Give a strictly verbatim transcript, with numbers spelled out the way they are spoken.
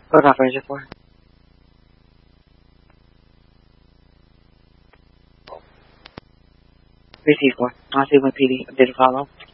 What offer is it for? Receive for. I'll see when P D did follow.